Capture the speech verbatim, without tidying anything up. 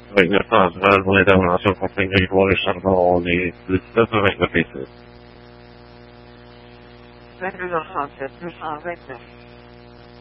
venga trasverso da una sorpresa di cuore Sardoni, tutto venga capito. Venga, Hunter, tu sa, venga.